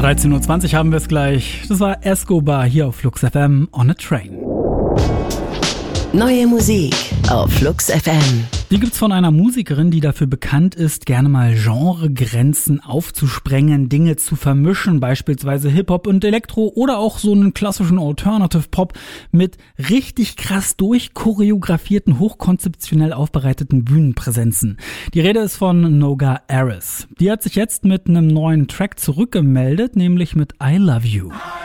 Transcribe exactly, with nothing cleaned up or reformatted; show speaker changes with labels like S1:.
S1: dreizehn Uhr zwanzig haben wir es gleich. Das war Escobar hier auf Flux F M on a Train.
S2: Neue Musik auf Flux F M.
S1: Die gibt's von einer Musikerin, die dafür bekannt ist, gerne mal Genregrenzen aufzusprengen, Dinge zu vermischen, beispielsweise Hip-Hop und Elektro oder auch so einen klassischen Alternative Pop mit richtig krass durchchoreografierten, hochkonzeptionell aufbereiteten Bühnenpräsenzen. Die Rede ist von Noga Erez. Die hat sich jetzt mit einem neuen Track zurückgemeldet, nämlich mit I Love You.